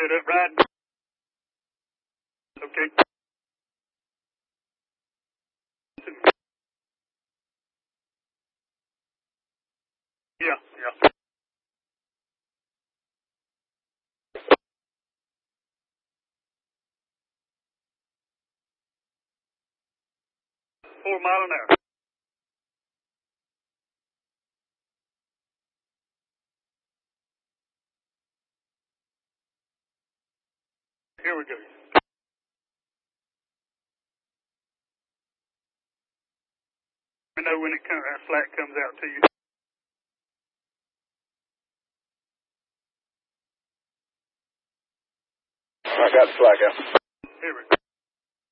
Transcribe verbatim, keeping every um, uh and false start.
Good, up riding. Okay. Yeah, yeah. Four mile an hour. Here we go. Let me know when it comes, that flat comes out to you. I got the flag out. Here we go.